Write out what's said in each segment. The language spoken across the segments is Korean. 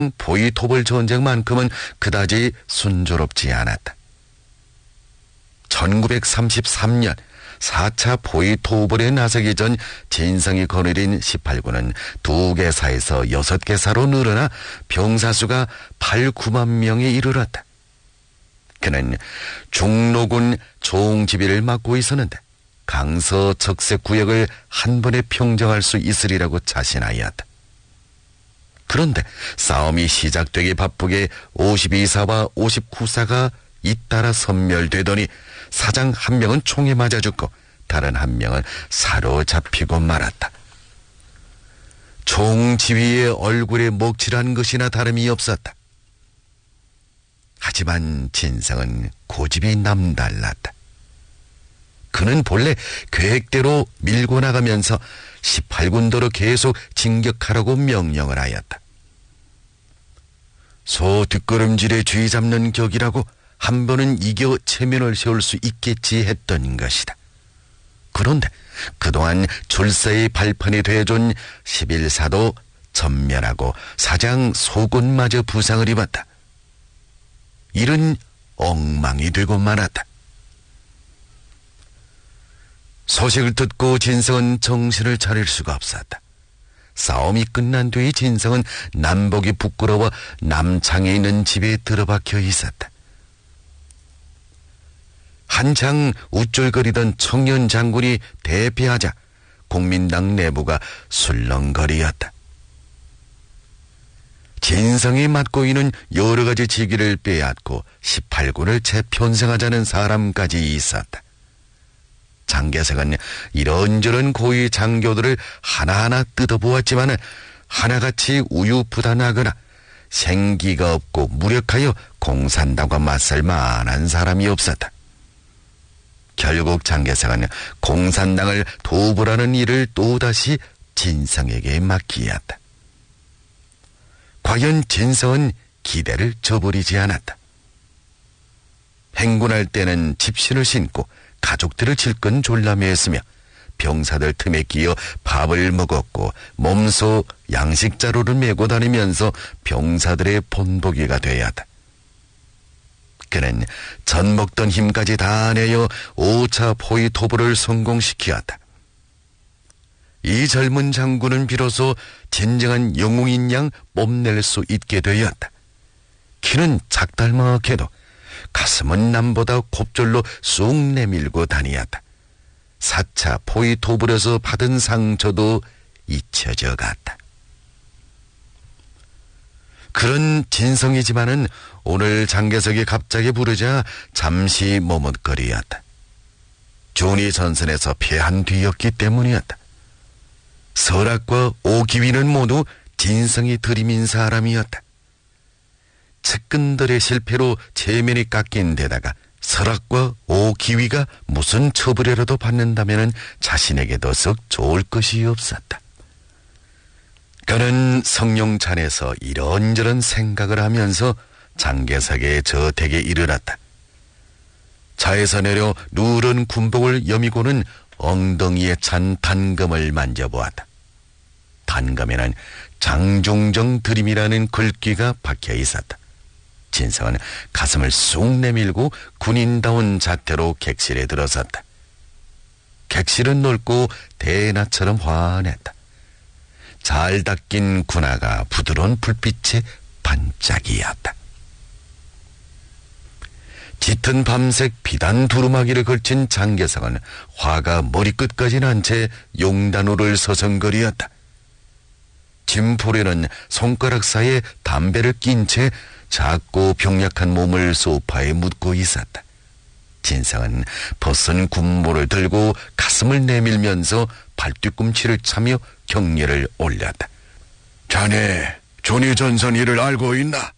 보이토벌 전쟁만큼은 그다지 순조롭지 않았다. 1933년 4차 보이토벌에 나서기 전 진성이 거느린 18군은 2개사에서 6개사로 늘어나 병사 수가 8, 9만 명에 이르렀다. 그는 중로군 종지비를 맡고 있었는데 강서적색 구역을 한 번에 평정할 수 있으리라고 자신하였다. 그런데 싸움이 시작되기 바쁘게 52사와 59사가 잇따라 섬멸되더니 사장 한 명은 총에 맞아 죽고 다른 한 명은 사로잡히고 말았다. 종지휘의 얼굴에 먹칠한 것이나 다름이 없었다. 하지만 진성은 고집이 남달랐다. 그는 본래 계획대로 밀고 나가면서 18군도로 계속 진격하라고 명령을 하였다. 소 뒷걸음질에 쥐 잡는 격이라고 한 번은 이겨 체면을 세울 수 있겠지 했던 것이다. 그런데 그동안 출사의 발판이 되어준 11사도 전멸하고 사장 속옷마저 부상을 입었다. 일은 엉망이 되고 말았다. 소식을 듣고 진성은 정신을 차릴 수가 없었다. 싸움이 끝난 뒤 진성은 남복이 부끄러워 남창에 있는 집에 들어박혀 있었다. 한창 우쭐거리던 청년 장군이 대피하자 국민당 내부가 술렁거리었다. 진성이 맡고 있는 여러 가지 직위를 빼앗고 18군을 재편성하자는 사람까지 있었다. 장개석은 이런저런 고위 장교들을 하나하나 뜯어보았지만 하나같이 우유부단하거나 생기가 없고 무력하여 공산당과 맞설 만한 사람이 없었다. 결국 장개석은 공산당을 도부라는 일을 또다시 진성에게 맡기었다. 과연 진성은 기대를 저버리지 않았다. 행군할 때는 집신을 신고 가족들을 질끈 졸라매했으며 병사들 틈에 끼어 밥을 먹었고 몸소 양식자루를 메고 다니면서 병사들의 본보기가 되었다. 그는 전 먹던 힘까지 다 내어 5차 포위토벌을 성공시키었다. 이 젊은 장군은 비로소 진정한 영웅인 양 뽐낼 수 있게 되었다. 키는 작달막해도 가슴은 남보다 곱절로 쑥 내밀고 다니었다. 4차 포위토벌에서 받은 상처도 잊혀져 갔다. 그런 진성이지만은 오늘 장개석이 갑자기 부르자 잠시 머뭇거리었다. 준이 전선에서 패한 뒤였기 때문이었다. 설악과 오기위는 모두 진성이 들이민 사람이었다. 측근들의 실패로 체면이 깎인 데다가 설악과 오기위가 무슨 처벌이라도 받는다면 자신에게도 썩 좋을 것이 없었다. 그는 성룡찬에서 이런저런 생각을 하면서 장개석의 저택에 이르렀다. 차에서 내려 누런 군복을 여미고는 엉덩이에 찬 단검을 만져보았다. 단검에는 장중정 드림이라는 글귀가 박혀 있었다. 진성은 가슴을 쑥 내밀고 군인다운 자태로 객실에 들어섰다. 객실은 넓고 대낮처럼 환했다. 잘 닦인 군화가 부드러운 불빛에 반짝이었다. 짙은 밤색 비단 두루마기를 걸친 장개석은 화가 머리끝까지 난 채 용단우를 서성거리었다. 짐포레는 손가락 사이에 담배를 낀 채 작고 병약한 몸을 소파에 묻고 있었다. 진성은 벗은 군모를 들고 가슴을 내밀면서 발뒤꿈치를 차며 경례를 올렸다. 자네 조니 전선 일을 알고 있나?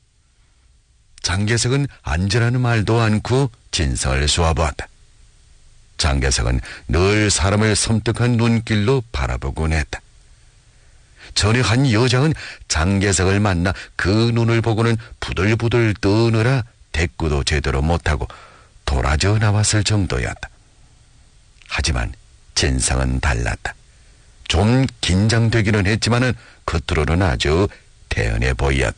장개석은 앉으라는 말도 않고 진성을 쏘아보았다. 장개석은 늘 사람을 섬뜩한 눈길로 바라보곤 했다. 전에 한 여장은 장개석을 만나 그 눈을 보고는 부들부들 떠느라 대꾸도 제대로 못하고 돌아져 나왔을 정도였다. 하지만 진성은 달랐다. 좀 긴장되기는 했지만은 겉으로는 아주 태연해 보였다.